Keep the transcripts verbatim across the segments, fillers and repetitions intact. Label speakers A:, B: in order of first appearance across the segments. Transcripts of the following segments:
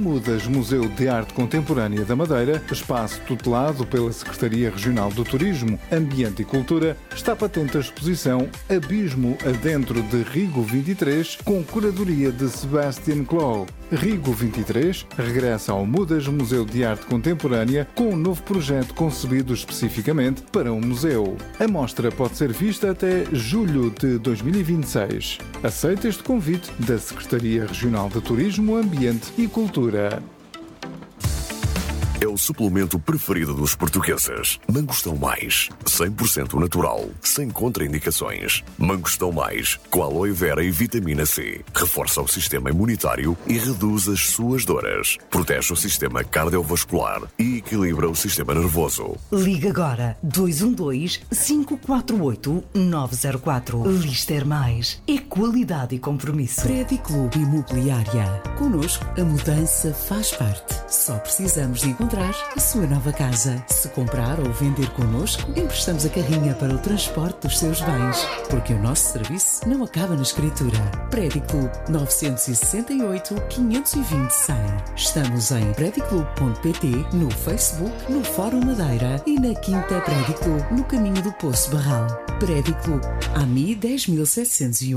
A: Mudas Museu de Arte Contemporânea da Madeira, espaço tutelado pela Secretaria Regional do Turismo, Ambiente e Cultura, está patente a exposição Abismo Adentro de Rigo vinte e três, com curadoria de Sebastian Clow. Rigo vinte e três regressa ao Mudas Museu de Arte Contemporânea com um novo projeto concebido especificamente para um museu. A mostra pode ser vista até julho de dois mil e vinte e seis. Aceita este convite da Secretaria Regional de Turismo, Ambiente e Cultura.
B: É o suplemento preferido dos portugueses. Mangostão Mais, cem por cento natural, sem contraindicações. Mangostão Mais, com aloe vera e vitamina C. Reforça o sistema imunitário e reduz as suas dores. Protege o sistema cardiovascular e equilibra o sistema nervoso.
C: Liga agora dois um dois, cinco quatro oito, nove zero quatro. Lister Mais é qualidade e compromisso.
D: Prédio Clube Imobiliária. Connosco, a mudança faz parte. Só precisamos de encontrar a sua nova casa. Se comprar ou vender connosco, emprestamos a carrinha para o transporte dos seus bens, porque o nosso serviço não acaba na escritura. Prédio Clube nove seis oito, quinhentos e vinte, cem. Estamos em prédio clube ponto pt, no Facebook, no Fórum Madeira e na Quinta Prédio Clube, no caminho do Poço Barral. Prédio Clube, A M I dez mil setecentos e um.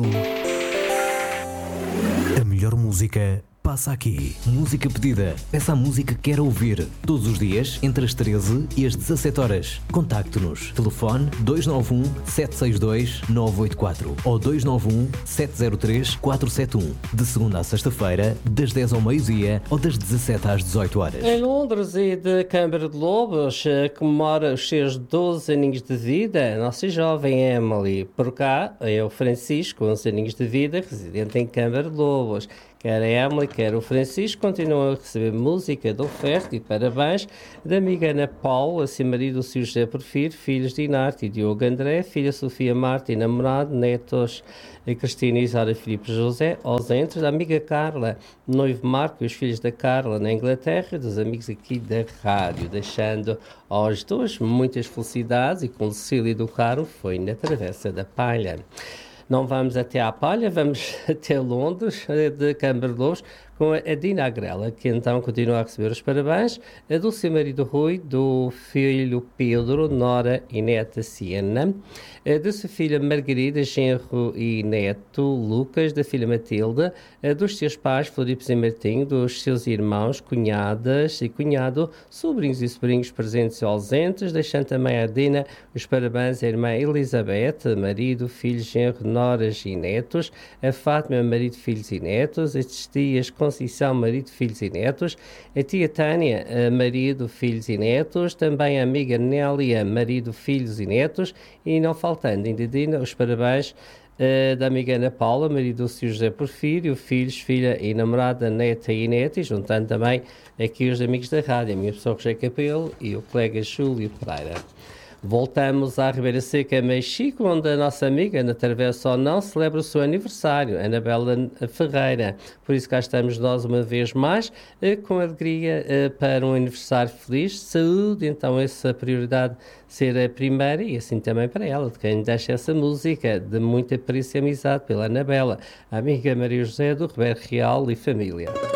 E: A melhor música passa aqui. Música pedida. Peça a música que quer ouvir. Todos os dias, entre as treze e as dezassete horas. Contacte-nos. Telefone dois nove um, sete seis dois, nove oito quatro ou dois nove um, sete zero três, quatro sete um. De segunda à sexta-feira, das dez ao meio-dia ou das dezassete às dezoito horas.
F: Em Londres e de Câmara de Lobos, comemora os seus doze aninhos de vida a nossa jovem Emily. Por cá é o Francisco, onze aninhos de vida, residente em Câmara de Lobos. Quer a Emily, quer o Francisco, continuam a receber música de oferta e parabéns da amiga Ana Paula, assim marido Sr. José Porfírio, filhos de Inarte e Diogo André, filha Sofia Marta e namorado, netos a Cristina Isara Filipe José, ausentes, da amiga Carla, noivo Marco e os filhos da Carla na Inglaterra, dos amigos aqui da rádio, deixando aos dois muitas felicidades e com Lucília do Caro foi na Travessa da Palha. Não vamos até à Palha, vamos até Londres, de Câmara de Lobos, com a Dina Agrela, que então continua a receber os parabéns, a do seu marido Rui, do filho Pedro, nora e neta Siena, a da sua filha Margarida, genro e neto Lucas, da filha Matilde, a dos seus pais Floripes e Martim, dos seus irmãos, cunhadas e cunhado, sobrinhos e sobrinhos presentes e ausentes, deixando também a Dina os parabéns à irmã Elizabeth, marido, filhos, genro, noras e netos, a Fátima, marido, filhos e netos, as tias Conceição, marido, filhos e netos, a tia Tânia, marido, filhos e netos, também a amiga Nélia, marido, filhos e netos, e não faltando ainda, Dina, os parabéns uh, da amiga Ana Paula, marido do senhor José Porfírio, filhos, filha e namorada, neta e neta, e juntando também aqui os amigos da rádio, a minha pessoa José Capelo e o colega Júlio Pereira. Voltamos à Ribeira Seca, Mexico, onde a nossa amiga Ana Travessa ou não celebra o seu aniversário, Anabela Ferreira. Por isso cá estamos nós uma vez mais, com alegria para um aniversário feliz, saúde, então essa prioridade ser a primeira e assim também para ela, de quem deixa essa música de muita apreço e amizade pela Anabela, a amiga Maria José do Ribeiro Real e família.